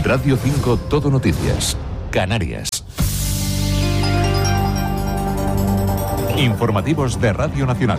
Radio 5 Todo Noticias. Canarias. Informativos de Radio Nacional.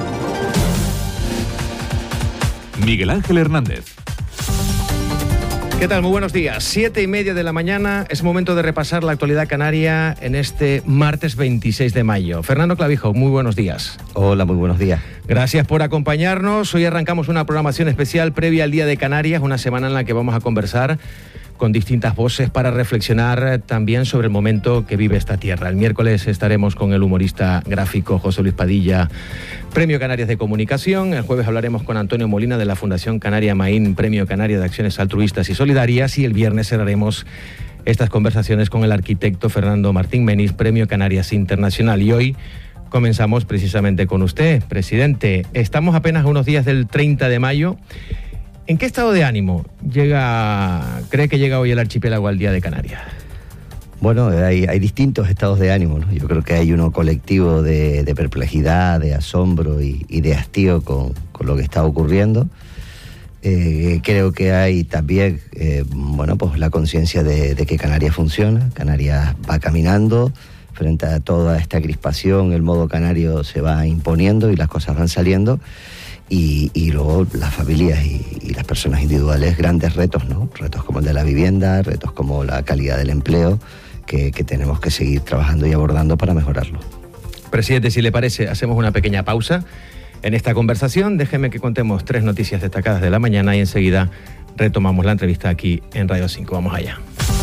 Miguel Ángel Hernández. ¿Qué tal? Muy buenos días. 7:30 de la mañana, es momento de repasar la actualidad canaria en este martes 26 de mayo. Fernando Clavijo, muy buenos días. Hola, muy buenos días. Gracias por acompañarnos. Hoy arrancamos una programación especial previa al Día de Canarias, una semana en la que vamos a conversar con distintas voces para reflexionar también sobre el momento que vive esta tierra. El miércoles estaremos con el humorista gráfico José Luis Padilla, Premio Canarias de Comunicación. El jueves hablaremos con Antonio Molina de la Fundación Canaria Maín, Premio Canaria de Acciones Altruistas y Solidarias. Y el viernes cerraremos estas conversaciones con el arquitecto Fernando Martín Meniz, Premio Canarias Internacional. Y hoy comenzamos precisamente con usted, presidente. Estamos apenas a unos días del 30 de mayo. ¿En qué estado de ánimo cree que llega hoy el archipiélago al Día de Canarias? Bueno, hay distintos estados de ánimo, ¿no? Yo creo que hay uno colectivo de perplejidad, de asombro y de hastío con lo que está ocurriendo. Creo que hay también, pues la conciencia de que Canarias funciona, Canarias va caminando. Frente a toda esta crispación, el modo canario se va imponiendo y las cosas van saliendo. Y luego las familias y las personas individuales, grandes retos, ¿no? Retos como el de la vivienda, retos como la calidad del empleo, que tenemos que seguir trabajando y abordando para mejorarlo. Presidente, si le parece, hacemos una pequeña pausa en esta conversación. Déjeme que contemos 3 noticias destacadas de la mañana y enseguida retomamos la entrevista aquí en Radio 5. Vamos allá.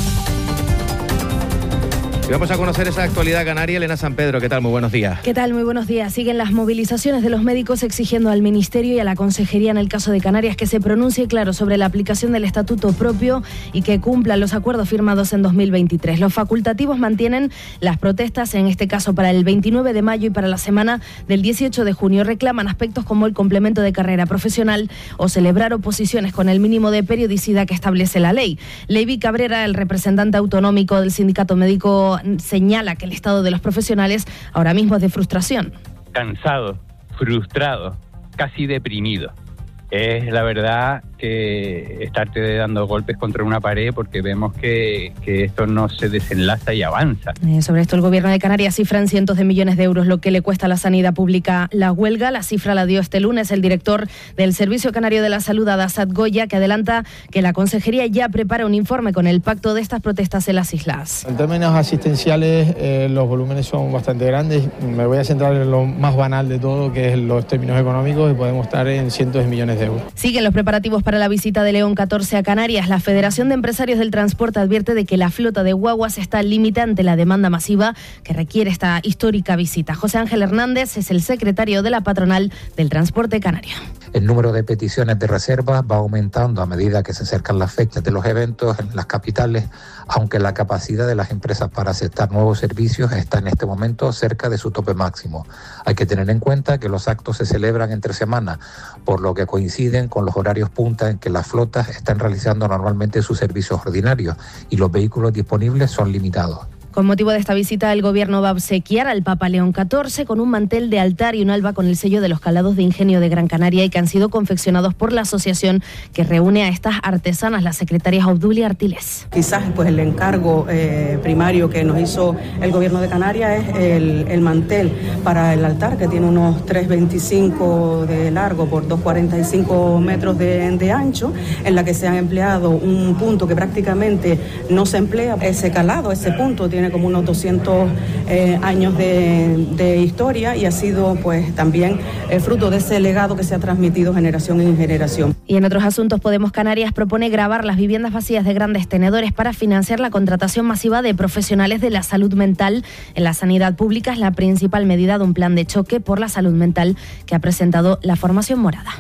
Y vamos a conocer esa actualidad canaria. Elena San Pedro, ¿qué tal? Muy buenos días. ¿Qué tal? Muy buenos días. Siguen las movilizaciones de los médicos exigiendo al Ministerio y a la Consejería en el caso de Canarias que se pronuncie claro sobre la aplicación del estatuto propio y que cumplan los acuerdos firmados en 2023. Los facultativos mantienen las protestas, en este caso para el 29 de mayo y para la semana del 18 de junio. Reclaman aspectos como el complemento de carrera profesional o celebrar oposiciones con el mínimo de periodicidad que establece la ley. Levi Cabrera, el representante autonómico del sindicato médico, señala que el estado de los profesionales ahora mismo es de frustración. Cansado, frustrado, casi deprimido. Es la verdad que estarte dando golpes contra una pared porque vemos que esto no se desenlaza y avanza. Sobre esto el Gobierno de Canarias cifra en cientos de millones de euros lo que le cuesta a la sanidad pública la huelga. La cifra la dio este lunes el director del Servicio Canario de la Salud, Adasat Goya, que adelanta que la Consejería ya prepara un informe con el pacto de estas protestas en las islas. En términos asistenciales, los volúmenes son bastante grandes. Me voy a centrar en lo más banal de todo, que es los términos económicos, y podemos estar en cientos de millones de euros. Siguen los preparativos para la visita de León 14 a Canarias. La Federación de Empresarios del Transporte advierte de que la flota de guaguas está límite ante la demanda masiva que requiere esta histórica visita. José Ángel Hernández es el secretario de la patronal del transporte canario. El número de peticiones de reservas va aumentando a medida que se acercan las fechas de los eventos en las capitales, aunque la capacidad de las empresas para aceptar nuevos servicios está en este momento cerca de su tope máximo. Hay que tener en cuenta que los actos se celebran entre semana, por lo que coinciden con los horarios punta en que las flotas están realizando normalmente sus servicios ordinarios y los vehículos disponibles son limitados. Con motivo de esta visita, el Gobierno va a obsequiar al Papa León XIV con un mantel de altar y un alba con el sello de los Calados de Ingenio de Gran Canaria y que han sido confeccionados por la asociación que reúne a estas artesanas, las secretarias Obdulia Artiles. Quizás pues el encargo primario que nos hizo el Gobierno de Canarias es el mantel para el altar, que tiene unos 3,25 de largo por 2,45 metros de ancho, en la que se ha empleado un punto que prácticamente no se emplea. Ese calado, ese punto tiene como unos 200 años de historia y ha sido pues también fruto de ese legado que se ha transmitido generación en generación. Y en otros asuntos, Podemos Canarias propone gravar las viviendas vacías de grandes tenedores para financiar la contratación masiva de profesionales de la salud mental en la sanidad pública. Es la principal medida de un plan de choque por la salud mental que ha presentado la Formación Morada.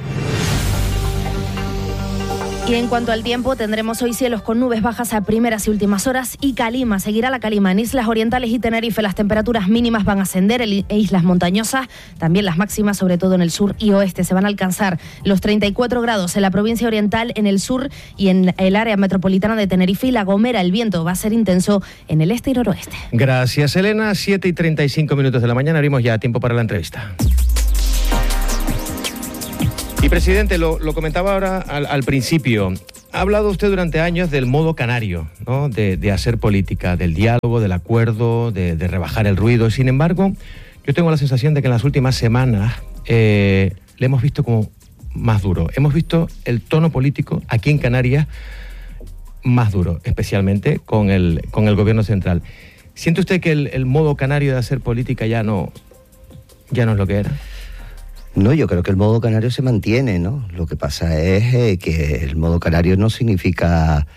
Y en cuanto al tiempo, tendremos hoy cielos con nubes bajas a primeras y últimas horas y calima. Seguirá la calima en Islas Orientales y Tenerife. Las temperaturas mínimas van a ascender en islas montañosas. También las máximas, sobre todo en el sur y oeste. Se van a alcanzar los 34 grados en la provincia oriental, en el sur y en el área metropolitana de Tenerife y La Gomera. El viento va a ser intenso en el este y noroeste. Gracias, Elena. 7:35 de la mañana. Abrimos ya tiempo para la entrevista. Y, presidente, lo comentaba ahora al principio. Ha hablado usted durante años del modo canario, ¿no? De hacer política, del diálogo, del acuerdo, de rebajar el ruido. Sin embargo, yo tengo la sensación de que en las últimas semanas le hemos visto como más duro. Hemos visto el tono político aquí en Canarias más duro, especialmente con el gobierno central. ¿Siente usted que el modo canario de hacer política ya no es lo que era? No, yo creo que el modo canario se mantiene, ¿no? Lo que pasa es que el modo canario no significa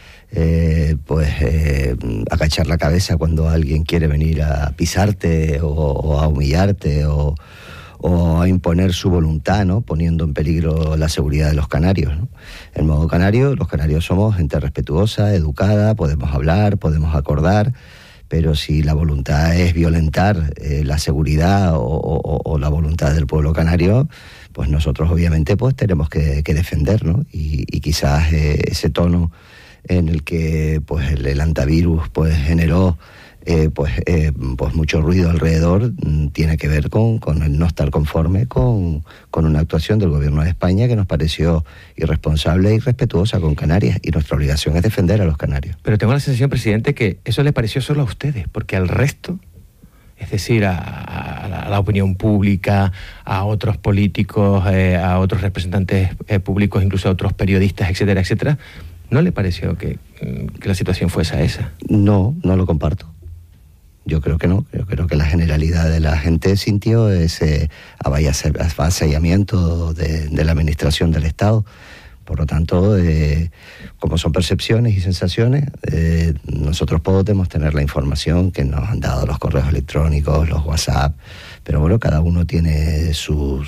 agachar la cabeza cuando alguien quiere venir a pisarte o a humillarte o a imponer su voluntad, ¿no? Poniendo en peligro la seguridad de los canarios, ¿no? El modo canario, los canarios somos gente respetuosa, educada, podemos hablar, podemos acordar, pero si la voluntad es violentar la seguridad o la voluntad del pueblo canario, pues nosotros obviamente pues tenemos que defender, ¿no? Y quizás ese tono en el que pues el antivirus pues generó pues mucho ruido alrededor, tiene que ver con el no estar conforme con una actuación del gobierno de España que nos pareció irresponsable e irrespetuosa con Canarias, y nuestra obligación es defender a los canarios. Pero tengo la sensación, presidente, que eso le pareció solo a ustedes, porque al resto, es decir, a la opinión pública, a otros políticos, a otros representantes públicos, incluso a otros periodistas, etcétera, etcétera, ¿no le pareció que la situación fuese esa? No lo comparto. Yo creo que no. Yo creo que la generalidad de la gente sintió ese avasallamiento de la administración del Estado. Por lo tanto, como son percepciones y sensaciones, nosotros podemos tener la información que nos han dado los correos electrónicos, los WhatsApp, pero bueno, cada uno tiene su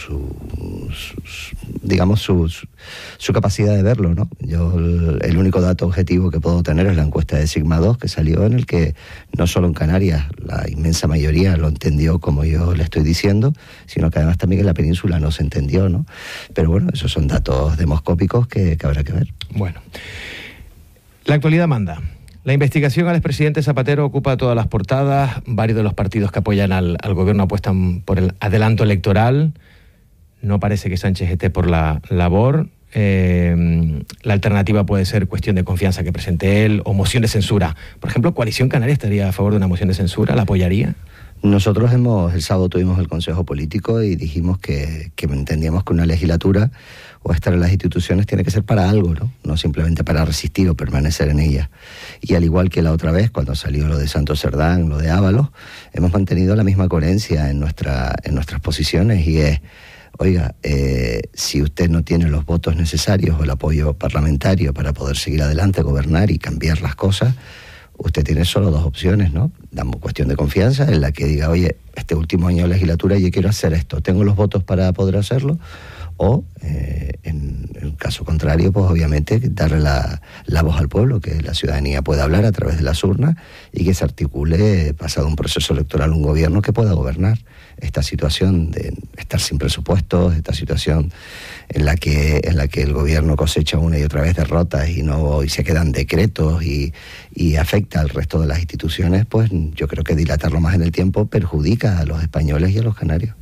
capacidad de verlo, ¿no? Yo el único dato objetivo que puedo tener es la encuesta de Sigma 2 que salió, en el que no solo en Canarias la inmensa mayoría lo entendió como yo le estoy diciendo, sino que además también en la península no se entendió, ¿no? Pero bueno, esos son datos demoscópicos que habrá que ver. Bueno, la actualidad manda. La investigación al expresidente Zapatero ocupa todas las portadas. Varios de los partidos que apoyan al gobierno apuestan por el adelanto electoral. No parece que Sánchez esté por la labor. La alternativa puede ser cuestión de confianza que presente él o moción de censura. Por ejemplo, Coalición Canaria estaría a favor de una moción de censura. ¿La apoyaría? Nosotros el sábado tuvimos el Consejo Político y dijimos que entendíamos que una legislatura o estar en las instituciones tiene que ser para algo, ¿no? No simplemente para resistir o permanecer en ellas. Y al igual que la otra vez, cuando salió lo de Santos Cerdán, lo de Ábalos, hemos mantenido la misma coherencia en nuestras posiciones, y es: oiga, si usted no tiene los votos necesarios o el apoyo parlamentario para poder seguir adelante, gobernar y cambiar las cosas, usted tiene solo dos opciones, ¿no? Damos cuestión de confianza en la que diga: oye, este último año de legislatura yo quiero hacer esto, ¿tengo los votos para poder hacerlo? O, en el caso contrario, pues obviamente darle la voz al pueblo, que la ciudadanía pueda hablar a través de las urnas y que se articule, pasado un proceso electoral, un gobierno que pueda gobernar. Esta situación de estar sin presupuestos, esta situación en la que el gobierno cosecha una y otra vez derrotas y se quedan decretos y afecta al resto de las instituciones, pues yo creo que dilatarlo más en el tiempo perjudica a los españoles y a los canarios.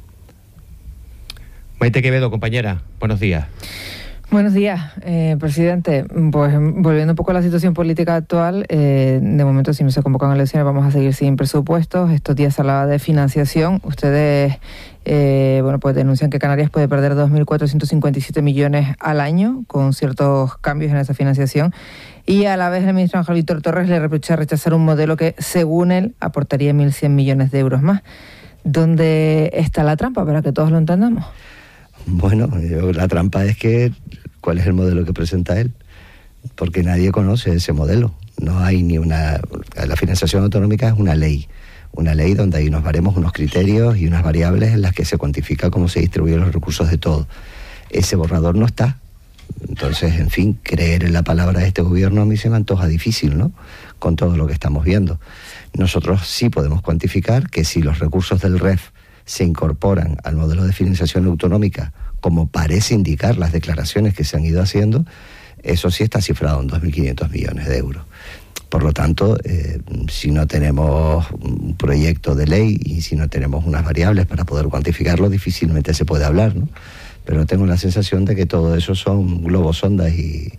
Maite Quevedo, compañera, buenos días. Buenos días, presidente. Pues volviendo un poco a la situación política actual, de momento si no se convocan elecciones vamos a seguir sin presupuestos. Estos días se hablaba de financiación. Ustedes pues denuncian que Canarias puede perder 2.457 millones al año con ciertos cambios en esa financiación, y a la vez el ministro Ángel Víctor Torres le reprocha rechazar un modelo que, según él, aportaría 1.100 millones de euros más. ¿Dónde está la trampa, para que todos lo entendamos? Bueno, la trampa es que ¿cuál es el modelo que presenta él? Porque nadie conoce ese modelo. No hay ni una... La financiación autonómica es una ley donde hay unos baremos, unos criterios y unas variables en las que se cuantifica cómo se distribuyen los recursos de todo. Ese borrador no está. Entonces, en fin, creer en la palabra de este gobierno a mí se me antoja difícil, ¿no? Con todo lo que estamos viendo. Nosotros sí podemos cuantificar que si los recursos del REF se incorporan al modelo de financiación autonómica, como parece indicar las declaraciones que se han ido haciendo, eso sí está cifrado en 2.500 millones de euros. Por lo tanto, si no tenemos un proyecto de ley y si no tenemos unas variables para poder cuantificarlo, difícilmente se puede hablar, ¿no? Pero tengo la sensación de que todo eso son globos sondas y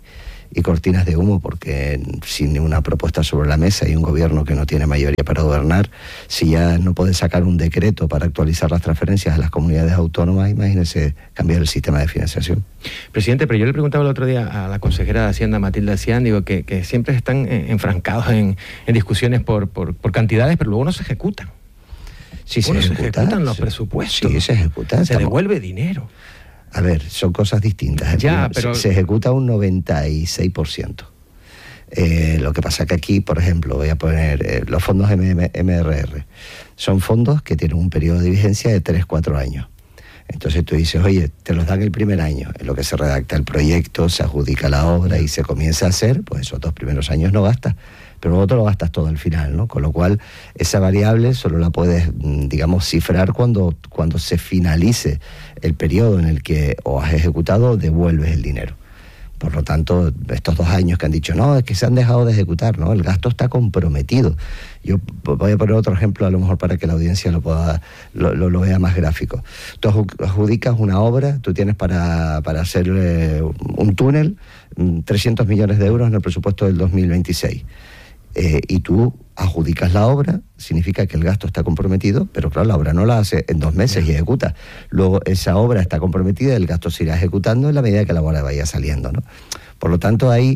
cortinas de humo, porque sin una propuesta sobre la mesa y un gobierno que no tiene mayoría para gobernar, si ya no puede sacar un decreto para actualizar las transferencias a las comunidades autónomas, imagínese cambiar el sistema de financiación. Presidente, pero yo le preguntaba el otro día a la consejera de Hacienda, Matilde Alcián, digo que siempre están enfrancados en discusiones por cantidades, pero luego no se ejecutan. Sí, se ejecutan los presupuestos. Sí, se ejecutan. Se devuelve dinero. A ver, son cosas distintas. Ya, pero se ejecuta un 96%. Lo que pasa que aquí, por ejemplo, voy a poner los fondos MRR. Son fondos que tienen un periodo de vigencia de 3-4 años. Entonces tú dices, oye, te los dan el primer año, en lo que se redacta el proyecto, se adjudica la obra y se comienza a hacer, pues esos 2 primeros años no gastas, pero luego te lo gastas todo al final, ¿no? Con lo cual, esa variable solo la puedes, digamos, cifrar cuando se finalice el periodo en el que o has ejecutado o devuelves el dinero. Por lo tanto, estos 2 años que han dicho, no, es que se han dejado de ejecutar, ¿no? El gasto está comprometido. Yo voy a poner otro ejemplo, a lo mejor para que la audiencia lo vea más gráfico. Tú adjudicas una obra, tú tienes para hacer un túnel, 300 millones de euros en el presupuesto del 2026. Y tú adjudicas la obra, significa que el gasto está comprometido, pero claro, la obra no la hace en 2 meses y ejecuta. Luego esa obra está comprometida, el gasto se irá ejecutando en la medida que la obra vaya saliendo, ¿no? Por lo tanto, ahí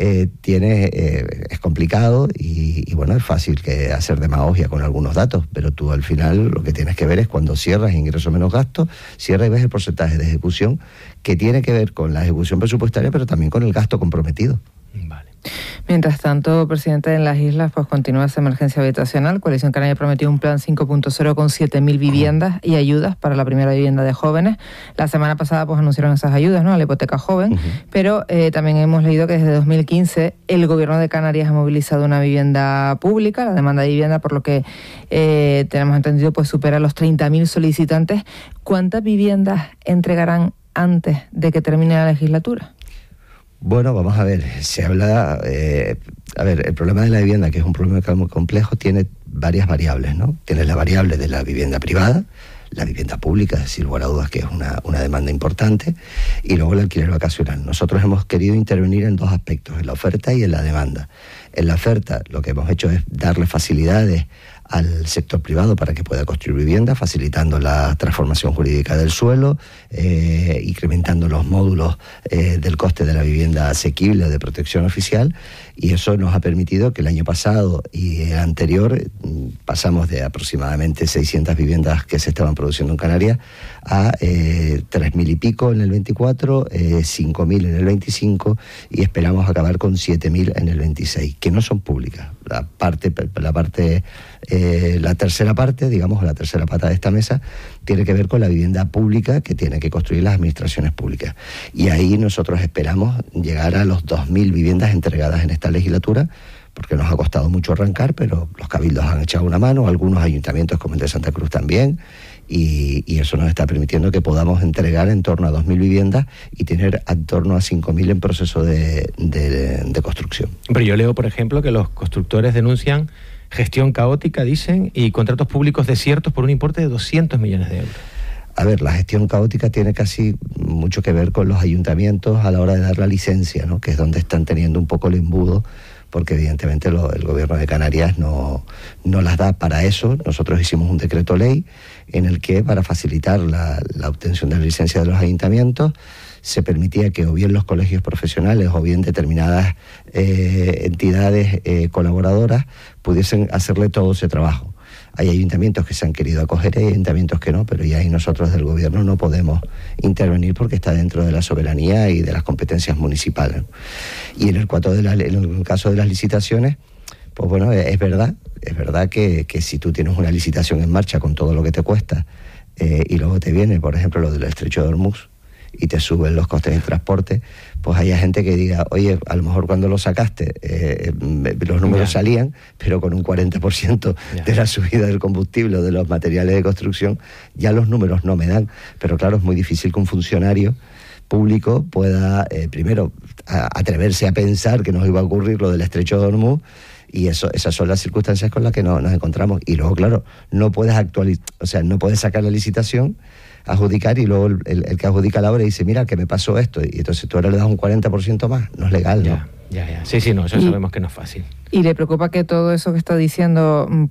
es complicado y bueno, es fácil que hacer demagogia con algunos datos, pero tú al final lo que tienes que ver es cuando cierras ingreso menos gasto, cierras y ves el porcentaje de ejecución que tiene que ver con la ejecución presupuestaria, pero también con el gasto comprometido. Vale. Mientras tanto, presidente, en las islas pues continúa esa emergencia habitacional. Coalición Canaria prometió un plan 5.0 con 7.000 viviendas y ayudas para la primera vivienda de jóvenes. La semana pasada pues anunciaron esas ayudas, ¿no?, a la hipoteca joven, pero también hemos leído que desde 2015 el gobierno de Canarias ha movilizado una vivienda pública. La demanda de vivienda, por lo que tenemos entendido, pues supera los 30.000 solicitantes. ¿Cuántas viviendas entregarán antes de que termine la legislatura? Bueno, vamos a ver, se habla, el problema de la vivienda, que es un problema muy complejo, tiene varias variables, ¿no? Tienes la variable de la vivienda privada, la vivienda pública, sin lugar a dudas que es una demanda importante, y luego el alquiler vacacional. Nosotros hemos querido intervenir en 2 aspectos, en la oferta y en la demanda. En la oferta lo que hemos hecho es darle facilidades al sector privado para que pueda construir vivienda, facilitando la transformación jurídica del suelo, incrementando los módulos del coste de la vivienda asequible de protección oficial, y eso nos ha permitido que el año pasado y el anterior pasamos de aproximadamente 600 viviendas que se estaban produciendo en Canarias a 3.000 y pico en el 24, 5.000 en el 25 y esperamos acabar con 7.000 en el 26, que no son públicas. La tercera parte, digamos, la tercera pata de esta mesa, tiene que ver con la vivienda pública que tienen que construir las administraciones públicas. Y ahí nosotros esperamos llegar a los 2.000 viviendas entregadas en esta legislatura, porque nos ha costado mucho arrancar, pero los cabildos han echado una mano, algunos ayuntamientos como el de Santa Cruz también, y eso nos está permitiendo que podamos entregar en torno a 2.000 viviendas y tener en torno a 5.000 en proceso de construcción. Pero yo leo, por ejemplo, que los constructores denuncian gestión caótica, dicen, y contratos públicos desiertos por un importe de 200 millones de euros. A ver, la gestión caótica tiene casi mucho que ver con los ayuntamientos a la hora de dar la licencia, ¿no?, que es donde están teniendo un poco el embudo, porque evidentemente el gobierno de Canarias no las da para eso. Nosotros hicimos un decreto ley en el que, para facilitar la obtención de la licencia de los ayuntamientos, se permitía que o bien los colegios profesionales o bien determinadas entidades colaboradoras pudiesen hacerle todo ese trabajo. Hay ayuntamientos que se han querido acoger y hay ayuntamientos que no, pero ya ahí nosotros del gobierno no podemos intervenir porque está dentro de la soberanía y de las competencias municipales. Y en el caso de las licitaciones, pues bueno, es verdad que si tú tienes una licitación en marcha con todo lo que te cuesta y luego te viene, por ejemplo, lo del Estrecho de Hormuz y te suben los costes del transporte, pues hay gente que diga, oye, a lo mejor cuando lo sacaste los números salían, pero con un 40% de la subida del combustible o de los materiales de construcción, ya los números no me dan. Pero claro, es muy difícil que un funcionario público pueda, primero, atreverse a pensar que nos iba a ocurrir lo del Estrecho de Hormuz, y esas son las circunstancias con las que nos encontramos. Y luego, claro, no puedes no puedes sacar la licitación adjudicar y luego el que adjudica la obra dice, mira, que me pasó esto, y entonces tú ahora le das un 40% más. No es legal, ¿no? Ya. Sí, no, eso sabemos que no es fácil. ¿Y le preocupa que todo eso que está diciendo